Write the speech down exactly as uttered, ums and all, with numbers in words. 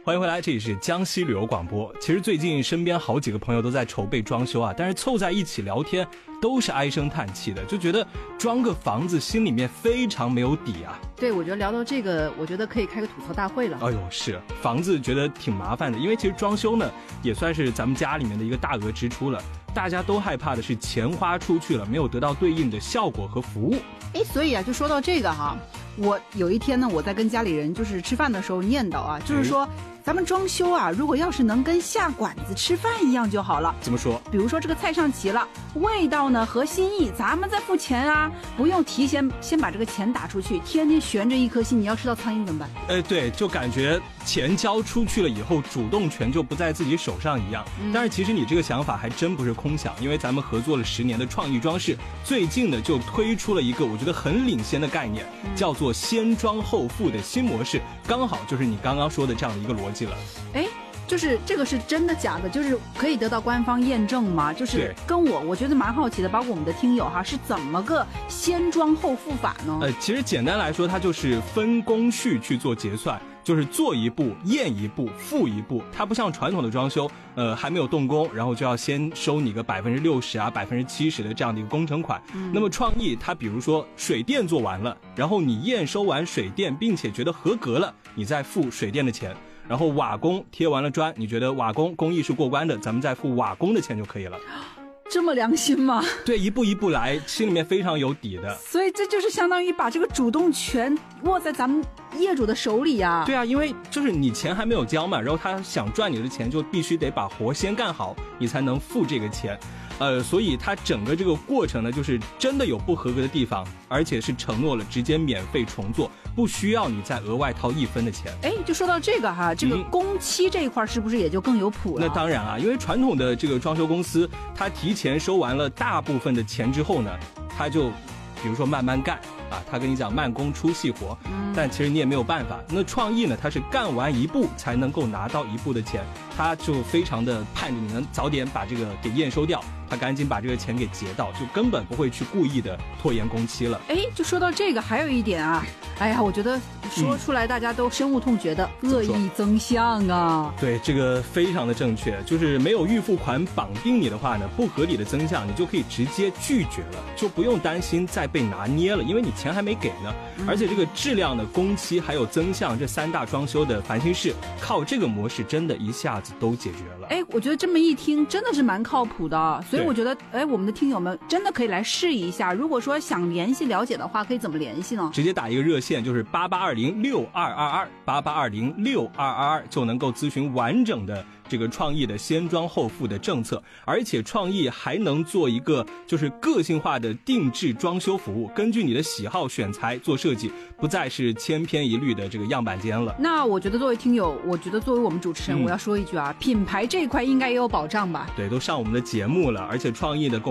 欢迎回来，这里是江西旅游广播。其实最近身边好几个朋友都在筹备装修啊，但是凑在一起聊天都是唉声叹气的，就觉得装个房子心里面非常没有底啊。 对，我觉得聊到这个，我觉得可以开个吐槽大会了。 哎呦，是房子觉得挺麻烦的，因为其实装修呢也算是咱们家里面的一个大额支出了，大家都害怕的是钱花出去了没有得到对应的效果和服务。 哎，所以啊，就说到这个哈，我有一天呢，我在跟家里人就是吃饭的时候念叨啊，就是说咱们装修啊，如果要是能跟下馆子吃饭一样就好了。 怎么说？ 比如说这个菜上齐了，味道呢合心意，咱们再付钱啊，不用提前先把这个钱打出去，天天悬着一颗心，你要吃到苍蝇怎么办？ 哎，对，就感觉钱交出去了以后，主动权就不在自己手上一样。嗯、但是其实你这个想法还真不是空想，因为咱们合作了十年的创意装饰，最近呢就推出了一个我觉得很领先的概念，嗯、叫做先装后付的新模式，刚好就是你刚刚说的这样的一个逻辑了。 哎，就是这个是真的假的？就是可以得到官方验证吗？就是跟我我觉得蛮好奇的，包括我们的听友哈，是怎么个先装后付法呢？ 呃，其实简单来说，它就是分工序去做结算。就是做一步验一步付一步，它不像传统的装修，呃，还没有动工，然后就要先收你个百分之六十啊、百分之七十的这样的一个工程款。嗯、那么创意，它比如说水电做完了，然后你验收完水电，并且觉得合格了，你再付水电的钱。然后瓦工贴完了砖，你觉得瓦工工艺是过关的，咱们再付瓦工的钱就可以了。 这么良心吗？ 对，一步一步来，心里面非常有底的。 所以这就是相当于把这个主动权握在咱们业主的手里啊。 对啊，因为就是你钱还没有交嘛，然后他想赚你的钱，就必须得把活先干好，你才能付这个钱。呃，所以它整个这个过程呢，就是真的有不合格的地方，而且是承诺了直接免费重做，不需要你再额外掏一分的钱。 哎，就说到这个哈，这个工期这一块是不是也就更有谱了？ 那当然啊，因为传统的这个装修公司，它提前收完了大部分的钱之后呢，它就比如说慢慢干啊，他跟你讲慢工出细活，嗯、但其实你也没有办法。那创意呢，它是干完一步才能够拿到一步的钱，他就非常的盼着你能早点把这个给验收掉，他赶紧把这个钱给结到，就根本不会去故意的拖延工期了。 哎，就说到这个，还有一点啊，哎呀，我觉得说出来大家都深恶痛绝的、嗯、恶意增项啊。 对，这个非常的正确，就是没有预付款绑定你的话呢，不合理的增项你就可以直接拒绝了，就不用担心再被拿捏了，因为你钱还没给呢。嗯、而且这个质量的工期还有增项这三大装修的烦心事，靠这个模式真的一下子都解决了。 哎，我觉得这么一听真的是蛮靠谱的，所以我觉得哎，我们的听友们真的可以来试一下。如果说想联系了解的话，可以怎么联系呢？ 直接打一个热线，就是八八二零六二二二八八二零六二二二，就能够咨询完整的这个创意的先装后付的政策，而且创意还能做一个就是个性化的定制装修服务，根据你的喜好选材做设计，不再是千篇一律的这个样板间了。 那我觉得作为听友，我觉得作为我们主持人，嗯、我要说一句啊，品牌这一块应该也有保障吧？ 对，都上我们的节目了，而且创意的